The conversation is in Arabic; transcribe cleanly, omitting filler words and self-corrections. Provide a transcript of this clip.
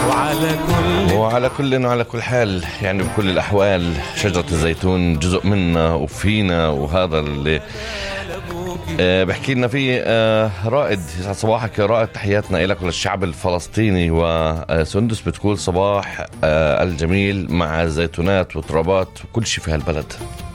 وعلى كل حال يعني بكل الأحوال شجرة الزيتون جزء منا وفينا، وهذا اللي بحكي لنا فيه رائد. يسعد صباحك يا رائد، تحياتنا لك وللشعب الفلسطيني. وسندس بتقول صباح الجميل مع الزيتونات وترابات وكل شيء في هالبلد.